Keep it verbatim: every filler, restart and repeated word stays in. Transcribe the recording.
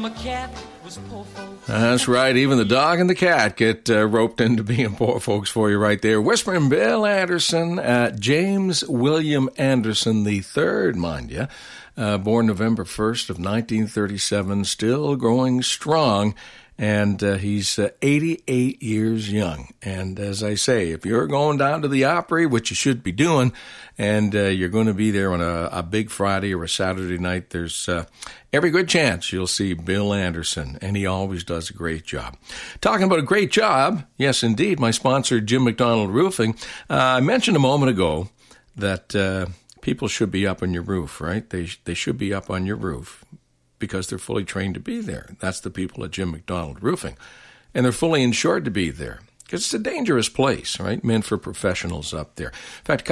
him a cat was poor folks. That's right. Even the dog and the cat get uh, roped into being poor folks for you right there. Whispering Bill Anderson, uh, James William Anderson the third, mind you, uh, born November first of nineteen thirty-seven, still growing strong. And uh, he's uh, eighty-eight years young. And as I say, if you're going down to the Opry, which you should be doing, and uh, you're going to be there on a, a big Friday or a Saturday night, there's uh, every good chance you'll see Bill Anderson, and he always does a great job. Talking about a great job, yes, indeed, my sponsor, Jim McDonald Roofing. Uh, I mentioned a moment ago that uh, people should be up on your roof, right? They They should be up on your roof, because they're fully trained to be there. That's the people at Jim McDonald Roofing. And they're fully insured to be there, because it's a dangerous place, right? Meant for professionals up there. In fact,